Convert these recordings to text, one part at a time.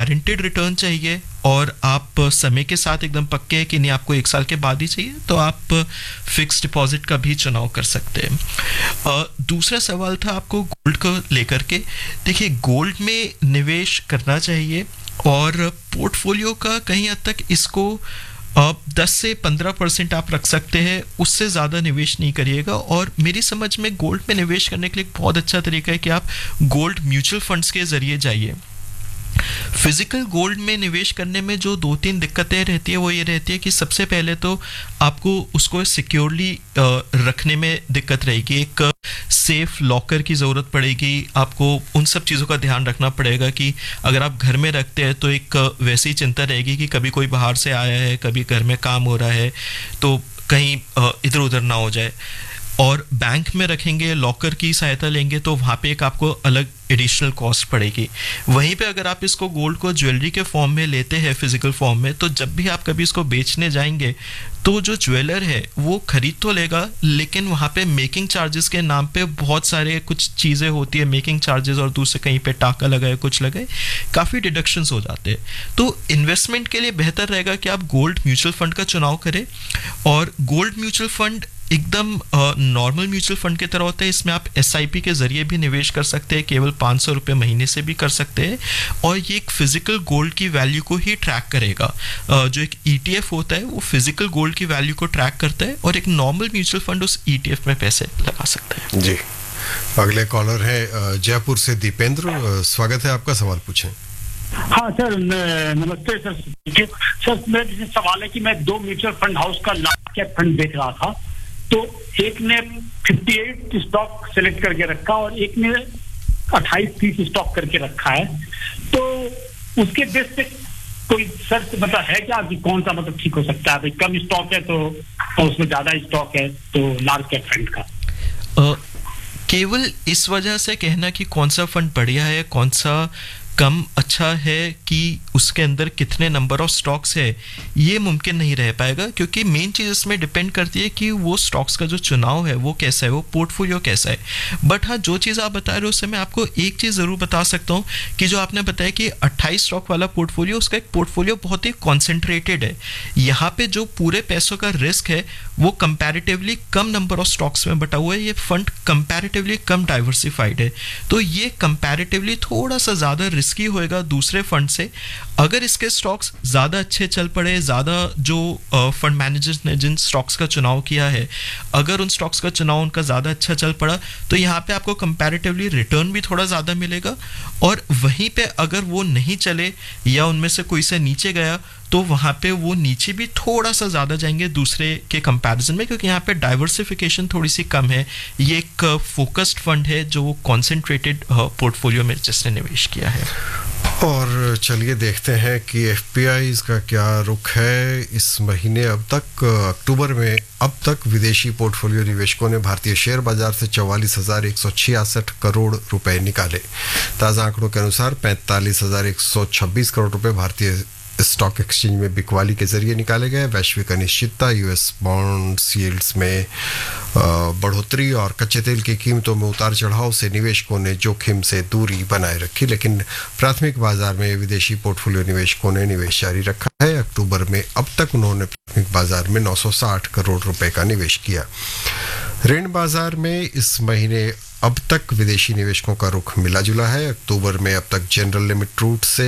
Guaranteed return चाहिए और आप समय के साथ एकदम पक्के हैं कि नहीं आपको 1 साल के बाद ही चाहिए, तो आप फिक्स डिपॉजिट का भी चुनाव कर सकते हैं। दूसरा सवाल था आपको गोल्ड को लेकर के। देखिए, गोल्ड में निवेश करना चाहिए और पोर्टफोलियो का कहीं हद तक इसको 10 से 15% आप रख सकते हैं, उससे ज़्यादा निवेश नहीं करिएगा। और मेरी समझ में गोल्ड में निवेश करने के लिए एक बहुत अच्छा तरीका है कि आप गोल्ड म्यूचुअल फंड्स के ज़रिए जाइए। फिजिकल गोल्ड में निवेश करने में जो 2-3 दिक्कतें रहती है वो ये रहती है कि सबसे पहले तो आपको उसको सिक्योरली रखने में दिक्कत रहेगी, एक सेफ लॉकर की ज़रूरत पड़ेगी, आपको उन सब चीज़ों का ध्यान रखना पड़ेगा कि अगर आप घर में रखते हैं तो एक वैसी चिंता रहेगी कि कभी कोई बाहर से आया है, कभी घर में काम हो रहा है तो कहीं इधर उधर ना हो जाए। और बैंक में रखेंगे, लॉकर की सहायता लेंगे तो वहाँ पे एक आपको अलग एडिशनल कॉस्ट पड़ेगी। वहीं पे अगर आप इसको गोल्ड को ज्वेलरी के फॉर्म में लेते हैं, फिजिकल फॉर्म में, तो जब भी आप कभी इसको बेचने जाएंगे तो जो ज्वेलर है वो खरीद तो लेगा, लेकिन वहाँ पे मेकिंग चार्जेस के नाम पे बहुत सारे कुछ चीज़ें होती है, मेकिंग चार्जेस, और दूसरे कहीं पे टाका लगाए, कुछ लगाए, काफ़ी डिडक्शंस हो जाते हैं। तो इन्वेस्टमेंट के लिए बेहतर रहेगा कि आप गोल्ड म्यूचुअल फंड का चुनाव करें। और गोल्ड म्यूचुअल फंड एकदम नॉर्मल म्यूचुअल फंड की तरह होता है, इसमें आप SIP के जरिए भी निवेश कर सकते हैं, केवल 500 रुपये महीने से भी कर सकते हैं। और ये एक फिजिकल गोल्ड की वैल्यू को ही ट्रैक करेगा। जो एक ETF होता है वो फिजिकल गोल्ड की वैल्यू को ट्रैक करता है और एक नॉर्मल म्यूचुअल फंड उस ETF में पैसे लगा सकता है। जी, अगले कॉलर है जयपुर से दीपेंद्र। स्वागत है आपका, सवाल पूछें। हाँ सर, नमस्ते सर। सर, मेरा सवाल है कि मैं 2 म्यूचुअल फंड हाउस का लार्ज कैप फंड देख रहा था, तो एक ने 58 स्टॉक सेलेक्ट करके रखा और एक ने 28-30 स्टॉक करके रखा है, तो उसके बेस पे कोई शर्त मतलब है क्या कि कौन सा मतलब ठीक हो सकता है? भाई कम स्टॉक है तो उसमें ज्यादा स्टॉक है तो लार्ज कैप फंड का केवल इस वजह से कहना कि कौन सा फंड बढ़िया है, कौन सा कम अच्छा है कि उसके अंदर कितने नंबर ऑफ स्टॉक्स है, ये मुमकिन नहीं रह पाएगा, क्योंकि मेन चीज़ इसमें डिपेंड करती है कि वो स्टॉक्स का जो चुनाव है वो कैसा है, वो पोर्टफोलियो कैसा है। बट हाँ, जो चीज़ आप बता रहे हो उससे मैं आपको एक चीज़ ज़रूर बता सकता हूँ कि जो आपने बताया कि 28 स्टॉक वाला पोर्टफोलियो, उसका एक पोर्टफोलियो बहुत ही कॉन्सेंट्रेटेड है। यहाँ पे जो पूरे पैसों का रिस्क है वो comparatively come number of stocks में बटा हुआ है, ये फंड कंपैरेटिवली कम डाइवर्सिफाइड है, तो ये कंपैरेटिवली थोड़ा सा ज़्यादा की होएगा दूसरे फंड से। अगर इसके स्टॉक्स ज्यादा अच्छे चल पड़े, ज्यादा जो फंड मैनेजर्स ने जिन स्टॉक्स का चुनाव किया है, अगर उन स्टॉक्स का चुनाव उनका ज्यादा अच्छा चल पड़ा, तो यहाँ पे आपको कंपैरेटिवली रिटर्न भी थोड़ा ज्यादा मिलेगा। और वहीं पे अगर वो नहीं चले या उनमें से कोई से नीचे गया, तो वहाँ पे वो नीचे भी थोड़ा सा ज़्यादा जाएंगे दूसरे के कंपैरिजन में, क्योंकि यहाँ पे डाइवर्सिफिकेशन थोड़ी सी कम है। ये एक फोकस्ड फंड है जो कॉन्सेंट्रेटेड पोर्टफोलियो में जिसने निवेश किया है। और चलिए देखते हैं कि FPIs का क्या रुख है इस महीने। अब तक अक्टूबर में अब तक विदेशी पोर्टफोलियो निवेशकों ने भारतीय शेयर बाजार से 44,166 करोड़ रुपए निकाले। ताज़ा आंकड़ों के अनुसार 45,126 करोड़ रुपए भारतीय स्टॉक एक्सचेंज में बिकवाली के जरिए निकाले गए। वैश्विक अनिश्चितता, US बॉन्ड्स यील्ड्स में बढ़ोतरी और कच्चे तेल की कीमतों में उतार चढ़ाव से निवेशकों ने जोखिम से दूरी बनाए रखी, लेकिन प्राथमिक बाजार में विदेशी पोर्टफोलियो निवेशकों ने निवेश जारी रखा है। अक्टूबर में अब तक उन्होंने प्राथमिक बाजार में 960 करोड़ रुपए का निवेश किया। ऋण बाजार में इस महीने अब तक विदेशी निवेशकों का रुख मिला जुला है। अक्टूबर में अब तक जनरल लिमिट रूट से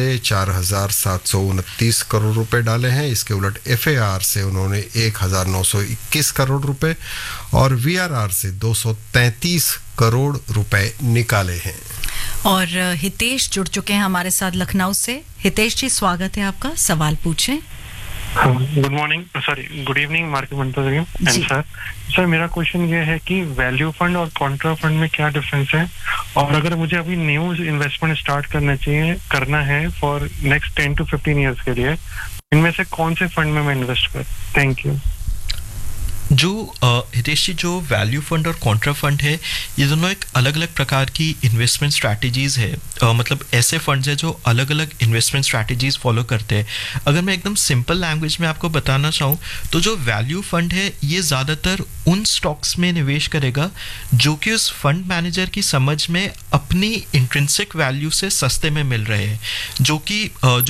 4,729 करोड़ रुपए डाले हैं। इसके उलट FAR से उन्होंने 1,921 करोड़ रुपए और VRR से 233 करोड़ रुपए निकाले हैं। और हितेश जुड़ चुके हैं हमारे साथ लखनऊ से। हितेश जी, स्वागत है आपका, सवाल पूछें। Good morning, sorry good evening market Mantavya and sir मेरा क्वेश्चन ये है कि वैल्यू फंड और कॉन्ट्रा फंड में क्या डिफरेंस है, और अगर मुझे अभी न्यू इन्वेस्टमेंट स्टार्ट करना है फॉर नेक्स्ट 10 to 15 ईयर्स के लिए, इनमें से कौन से फंड में मैं इन्वेस्ट कर? Thank you. जो हितेश जी, जो वैल्यू फंड और कॉन्ट्रा फंड है, ये दोनों एक अलग अलग प्रकार की इन्वेस्टमेंट स्ट्रैटेजीज है। मतलब ऐसे फंड्स हैं जो अलग अलग इन्वेस्टमेंट स्ट्रैटेजीज फॉलो करते हैं। अगर मैं एकदम सिंपल लैंग्वेज में आपको बताना चाहूँ तो जो वैल्यू फंड है ये ज़्यादातर उन स्टॉक्स में निवेश करेगा जो कि उस फंड मैनेजर की समझ में अपनी इंट्रिंसिक वैल्यू से सस्ते में मिल रहे हैं, जो कि